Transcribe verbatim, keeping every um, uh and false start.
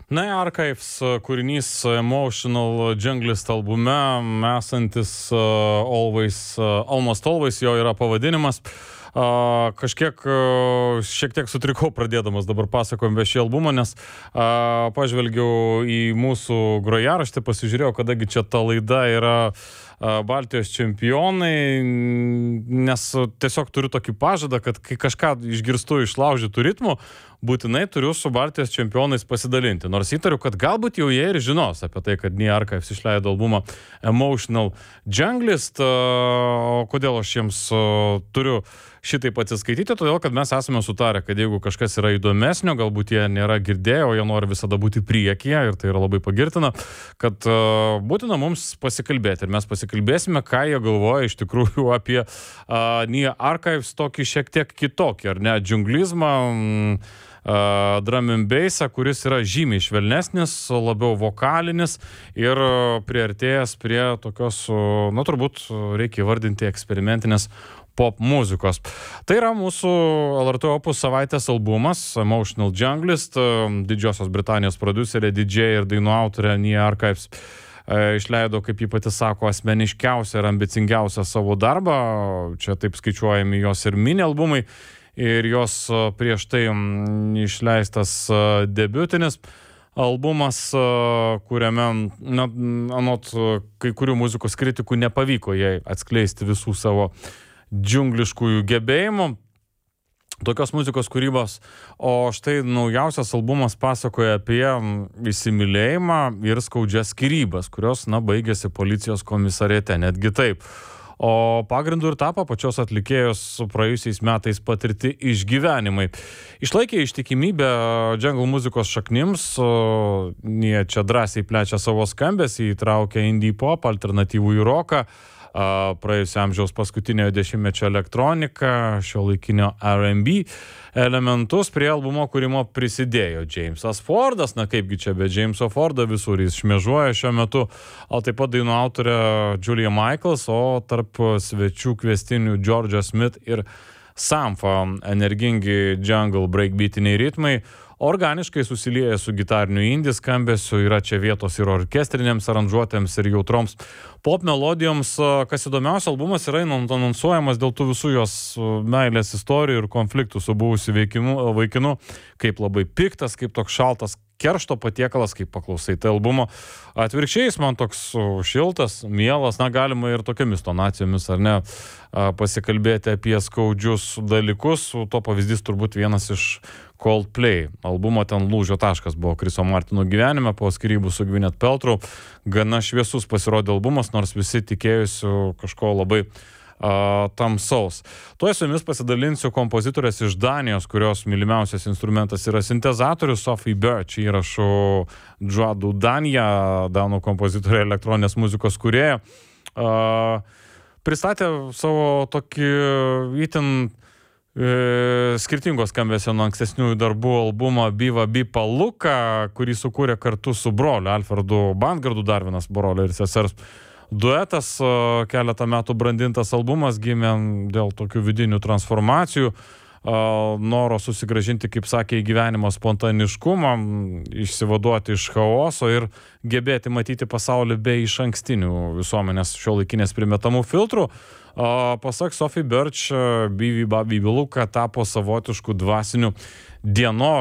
Na, Archives kūrinys Emotional Junglist albume, esantis uh, always, uh, Almost Always, jo yra pavadinimas. Uh, kažkiek, uh, šiek tiek sutrikau pradėdamas dabar pasakojom apie šį albumą, nes uh, pažvelgiau į mūsų grojaraštį, pasižiūrėjau, kadagi čia ta laida yra uh, Baltijos čempionai, nes tiesiog turiu tokį pažadą, kad kai kažką išgirstu iš laužytų ritmų, būtinai turiu su Baltijos čempionais pasidalinti. Nors įtariu, kad galbūt jau jie ir žinos apie tai, kad Nija Archives išleido albumą Emotional Junglist. O kodėl aš jiems turiu šitaip atsiskaityti? Todėl, kad mes esame sutarę, kad jeigu kažkas yra įdomesnio, galbūt jie nėra girdėję, o jie nori visada būti priekyje, ir tai yra labai pagirtina, kad uh, būtina mums pasikalbėti. Ir mes pasikalbėsime, ką jie galvoja iš tikrųjų apie uh, Nija Archives tokį šiek tiek kitokį, ar ne, džunglizmą, mm, Uh, drum and bassą, kuris yra žymiai švelnesnis, labiau vokalinis ir uh, priartėjęs prie tokios, uh, na turbūt uh, reikia įvardinti eksperimentinės pop muzikos. Tai yra mūsų L R T Opus savaitės albumas Emotional Junglist, uh, Didžiosios Britanijos prodiuserė, D J ir dainų autorė Nija Archives uh, išleido, kaip ji pati sako, asmeniškiausią ir ambicingiausią savo darbą. Čia taip skaičiuojami jos ir mini albumai. Ir jos prieš tai išleistas debiutinis albumas, kuriame, na, anot kai kurių muzikos kritikų nepavyko jai atskleisti visų savo džiungliškųjų gebėjimų, tokios muzikos kūrybos. O štai naujausias albumas pasakoja apie įsimylėjimą ir skaudžias skyrybas, kurios, na, baigėsi policijos komisariate, netgi taip. O pagrindu ir tapo pačios atlikėjos praėjusiais metais patirti išgyvenimai. Išlaikė ištikimybę jungle muzikos šaknims, jie čia drąsiai plečia savo skambesį, įtraukia indie pop, alternatyvų į roką, praėjusio amžiaus paskutiniojo dešimtmečio elektroniką, šiuolaikinio R and B elementus. Prie albumo kūrimo prisidėjo Jamesas Fordas, na kaipgi čia be Jameso Fordo, visur jis šmėžuoja šiuo metu, o taip pat dainų autorė Julia Michaels, o tarp svečių kviestinių Georgia Smith ir Sampha, energingi jungle breakbeatiniai ritmai, organiškai susilieja su gitariniu indie skambesiu, yra čia vietos ir orkestrinėms aranžuotėms, ir jautroms pop melodijoms. Kas įdomiausia, albumas yra anonsuojamas dėl tų visų jos meilės istorijų ir konfliktų su buvusiu vaikinu, kaip labai piktas, kaip toks šaltas keršto patiekalas, kaip paklausai tai albumo. Atvirkščiai jis man toks šiltas, mielas, na galima ir tokiamis tonacijomis, ar ne, pasikalbėti apie skaudžius dalykus. To pavyzdys turbūt vienas iš Coldplay albumo, ten lūžio taškas buvo Chriso Martino gyvenime po skyrybų su Gwyneth Paltrow. Gana šviesus pasirodė albumas, nors visi tikėjusių kažko labai uh, tamsaus. Tuo su jumis pasidalinsiu kompozitorės iš Danijos, kurios mylimiausias instrumentas yra sintezatorius, Sophie Birch, įrašų Džuadu Danja, danų kompozitorė, elektroninės muzikos kūrėja. Uh, pristatė savo tokį itin E, skirtingos skambesio nuo ankstesniųjų darbų albumą Biva Bipa Luka, kurį sukūrė kartu su broliu Alfredu Bangardu, dar vienas brolio ir sesers duetas. Keletą metų brandintas albumas gimė dėl tokių vidinių transformacijų, noro susigrąžinti, kaip sakė, į gyvenimo spontaniškumą, išsivaduoti iš chaoso ir gebėti matyti pasaulį be išankstinių visuomenės šiuolaikinės primetamų filtrų. Pasak Sophie Birch, Biva Bipa Luka tapo savotišku dvasiniu dieno